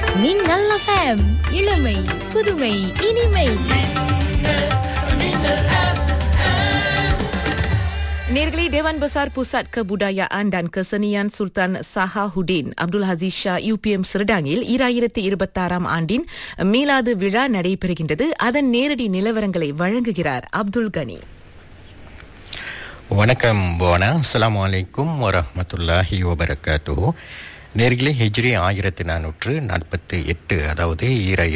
மின்னல் FM, இளமை புதுமை இனிமை. நேர்களே, Dewan Besar Pusat Kebudayaan dan Kesenian Sultan Sahahuddin Abdul Aziz Shah UPM Serdangil 2026 ஆண்டின் மீலாது விழா நடைபெறுகின்றது. அதன் நேரடி நிலவரங்களை வழங்குகிறார் அப்துல் கனி. வணக்கம் போனா. அஸ்ஸலாமு அலைக்கும் வரஹ்மத்துல்லாஹி வபரகாத்துஹு. நேர்களே, ஹிஜ்ரி 1448, அதாவது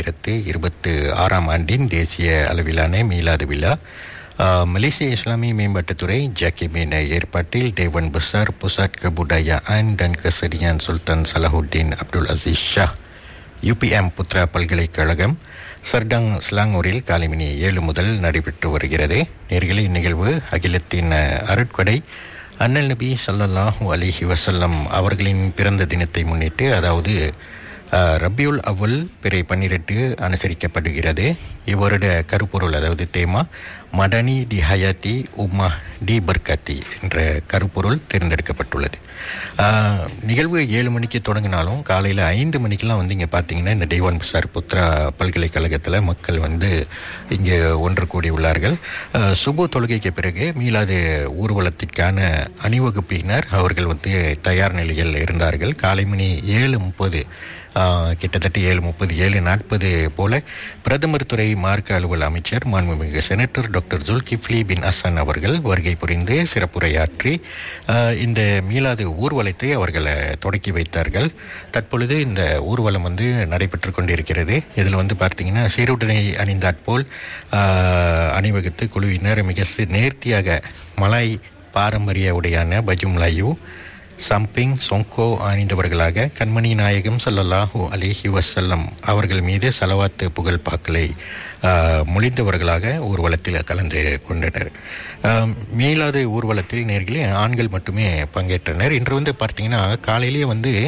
2026 ஆண்டின் தேசிய அளவிலான மீலாது விழா மலேசிய இஸ்லாமிய மேம்பாட்டுத்துறை ஜாக்கிமின் ஏற்பாட்டில் Dewan Besar Pusat Kebudayaan dan Kesenian Sultan Salahuddin Abdul Aziz Shah UPM Putra பல்கலைக்கழகம் சர்டாங் ஸ்லாங்கூரில் காலை மணி 7 முதல் நடைபெற்று வருகிறது. நேர்களே, இந்நிகழ்வு அகிலத்தின் அருட்கொடை அண்ணல் நபி ஸல்லல்லாஹு அலைஹி வஸல்லம் அவர்களின் பிறந்த தினத்தை முன்னிட்டு, அதாவது ரபியுல் அவ்வல் பிறை 12 அனுசரிக்கப்படுகிறது. இவருடைய கருப்பொருள், அதாவது தேமா மடனி டி ஹயாத்தி உம்மா டி பர்காத்தி என்ற கருப்பொருள் தேர்ந்தெடுக்கப்பட்டுள்ளது. நிகழ்வு 7 மணிக்கு தொடங்கினாலும் காலையில் 5 மணிக்கெலாம் இங்கே பார்த்தீங்கன்னா இந்த Dewan Besar புத்ரா பல்கலைக்கழகத்தில் மக்கள் இங்கே ஒன்று கூடியுள்ளார்கள். சுபு தொழுகைக்கு பிறகு மீலாது ஊர்வலத்திற்கான அணிவகுப்பினர் அவர்கள் தயார் நிலையில் இருந்தார்கள். காலை மணி 7:30, கிட்டத்தட்ட 7:30 7:40 போல பிரதமர் துறை மார்க்க அலுவல் அமைச்சர் மாண்புமிகு செனட்டர் டாக்டர் ஜுல்கிஃப்லி பின் ஹசன் அவர்கள் வருகை புரிந்து சிறப்புரையாற்றி இந்த மீலாது ஊர்வலத்தை அவர்கள் தொடக்கி வைத்தார்கள். தற்பொழுது இந்த ஊர்வலம் நடைபெற்று கொண்டிருக்கிறது. இதில் பார்த்தீங்கன்னா சீருடனை அணிந்தாற்போல் அணிவகுத்து குழுவினர் மிக நேர்த்தியாக மலாய் பாரம்பரிய உடையான பஜு மலாயு சம்பிங் சொங்கோ அணிந்தவர்களாக கண்மணி நாயகம் ஸல்லல்லாஹு அலைஹி வஸல்லம் அவர்கள் மீது ஸலவாத்து புகழ் பாக்களை மொழிந்தவர்களாக ஊர்வலத்தில் கலந்து கொண்டனர். மீலாது ஊர்வலத்தில் நேர்களே ஆண்கள் மட்டுமே பங்கேற்றனர். இன்று பார்த்தீங்கன்னா காலையிலேயே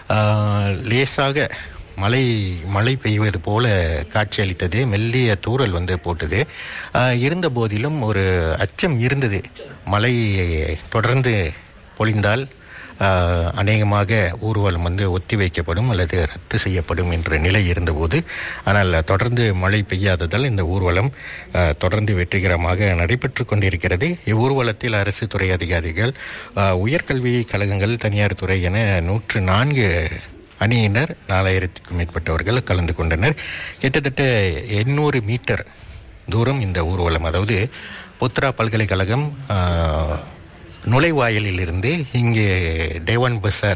லேசாக மழை பெய்வது போல காட்சியளித்தது. மெல்லிய தூறல் போட்டது. இருந்த போதிலும் ஒரு அச்சம் இருந்தது. மழை தொடர்ந்து பொழிந்தால் அநேகமாக ஊர்வலம் ஒத்தி வைக்கப்படும் அல்லது ரத்து செய்யப்படும் என்ற நிலை இருந்தபோது, ஆனால் தொடர்ந்து மழை பெய்யாததால் இந்த ஊர்வலம் தொடர்ந்து வெற்றிகரமாக நடைபெற்று கொண்டிருக்கிறது. இவ்வூர்வலத்தில் அரசு துறை அதிகாரிகள், உயர்கல்வி கழகங்கள், தனியார் துறை என 104 அணியினர் 4000க்கும் மேற்பட்டவர்கள் கலந்து கொண்டனர். கிட்டத்தட்ட 800 மீட்டர் தூரம் இந்த ஊர்வலம், அதாவது புத்ரா பல்கலைக்கழகம் நுழைவாயிலில் இருந்து இங்கே Dewan Besar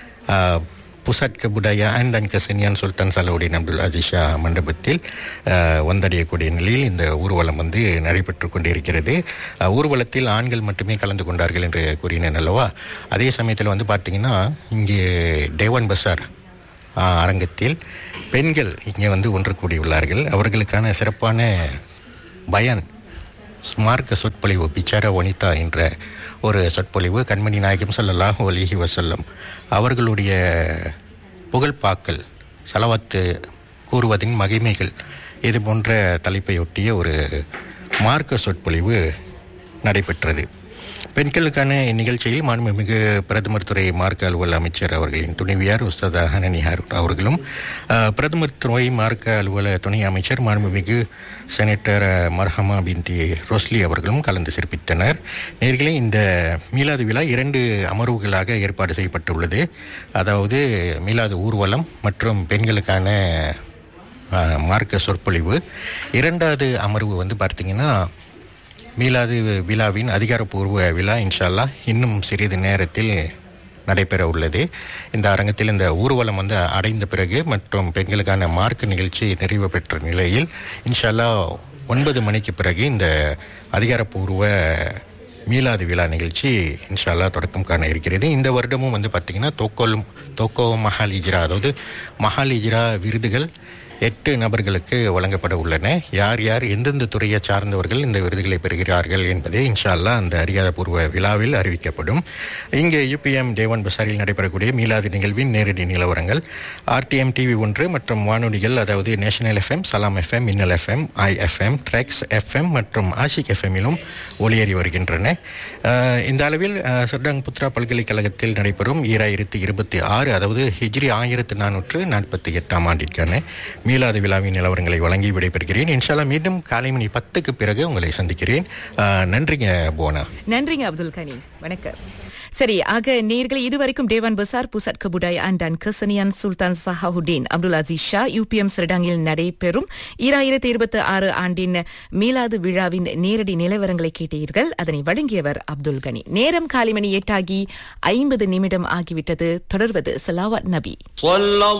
Pusat Kebudayaan dan Kesenian Sultan Salahuddin Abdul Aziz Shah மண்டபத்தில் வந்தடையக்கூடிய நிலையில் இந்த ஊர்வலம் நடைபெற்று கொண்டிருக்கிறது. ஊர்வலத்தில் ஆண்கள் மட்டுமே கலந்து கொண்டார்கள் என்று கூறினேன் அல்லவா. அதே சமயத்தில் பார்த்தீங்கன்னா இங்கே Dewan Besar அரங்கத்தில் பெண்கள் இங்கே ஒன்று கூடியுள்ளார்கள். அவர்களுக்கான சிறப்பான பயான் ஸ்மார்க்க சொற்பொழிவு பிச்சார வனிதா என்ற ஒரு சொற்பொழிவு கண்மணி நாயகம் ஸல்லல்லாஹு அலைஹி வஸல்லம் அவர்களுடைய புகழ்பாக்கள், ஸலவாத்து கூறுவதின் மகிமைகள், இது போன்ற தலைப்பையொட்டிய ஒரு மார்க்க சொற்பொழிவு நடைபெற்றது. பெண்களுக்கான இந்நிகழ்ச்சியில் மாண்புமிகு பிரதமர் துறை மார்க்க அலுவல் அமைச்சர் அவர்களின் துணைவியார் உஸ்தாத் ஹனனி ஹாரூன் அவர்களும், பிரதமர் துறை மார்க்க அலுவல துணை அமைச்சர் மாண்புமிகு செனட்டர் மர்ஹமா பின்தி ரோஸ்லி அவர்களும் கலந்து சிறப்பித்தனர். நேர்களே, இந்த மீலாது விழா 2 அமர்வுகளாக ஏற்பாடு செய்யப்பட்டுள்ளது. அதாவது மீலாது ஊர்வலம் மற்றும் பெண்களுக்கான மார்க்க சொற்பொழிவு. 2வது அமர்வு பார்த்தீங்கன்னா மீலாது விழாவின் அதிகாரப்பூர்வ விழா இன்ஷா அல்லாஹ் இன்னும் சிறிது நேரத்தில் நடைபெற உள்ளது. இந்த அரங்கத்தில் இந்த ஊர்வலம் அடைந்த பிறகு மற்றும் பெண்களுக்கான மார்க்க நிகழ்ச்சி நிறைவு பெற்ற நிலையில் இன்ஷா அல்லாஹ் 9 மணிக்கு பிறகு இந்த அதிகாரப்பூர்வ மீலாது விழா நிகழ்ச்சி இன்ஷா அல்லாஹ் தொடக்கம் காண இருக்கிறது. இந்த வருடமும் பார்த்தீங்கன்னா தோக்கோ மஹால் இஜ்ரா, அதாவது மஹால் இஜ்ரா விருதுகள் 8 நபர்களுக்கு வழங்கப்பட உள்ளன. யார் யார் எந்தெந்த துறையை சார்ந்தவர்கள் இந்த விருதுகளை பெறுகிறார்கள் என்பதே இன்ஷா அல்லாஹ் அந்த அதிகாரப்பூர்வ விழாவில் அறிவிக்கப்படும். இங்கே யூபிஎம் தேவான் பசாரில் நடைபெறக்கூடிய மீலாது நிகழ்வின் நேரடி நிலவரங்கள் ஆர்டிஎம் டிவி 1 மற்றும் வானொலிகள், அதாவது நேஷனல் எஃப்எம், சலாம் எஃப்எம், மின்னல் எஃப்எம், IFM, ட்ரெக்ஸ் எஃப்எம் மற்றும் ஆஷிக் எஃப்எம்மிலும் ஒளியேறி வருகின்றன. இந்த அளவில் சர்டாங் புத்ரா பல்கலைக்கழகத்தில் நடைபெறும் 2026, அதாவது ஹிஜ்ரி 1448 ஆண்டிற்கான மீலாது விழாவின் நிலவரங்களை வழங்கி விடைபெறுகிறேன். இன்ஷா அல்லாஹ் மீண்டும் காலை மணி 10க்கு பிறகு உங்களை சந்திக்கிறேன். நன்றிங்க போனா. நன்றிங்க அப்துல் கனி. வணக்கம். சரி, ஆக நேயர்களே, இதுவரைக்கும் தேவான் பசார் புசாட் கபுடாயான் dan Kesenian Sultan Sahahuddin Abdul Aziz Shah UPM Serdangil நடைபெறும் 2026 ஆண்டின் மீலாது விழாவின் நேரடி நிலவரங்களை கேட்டீர்கள். அதனை வழங்கியவர் அப்துல் கனி. நேரம் காலை மணி 8 ஆகி 50 நிமிடம் ஆகிவிட்டது. தொடர்வது ஸலவாத் நபி.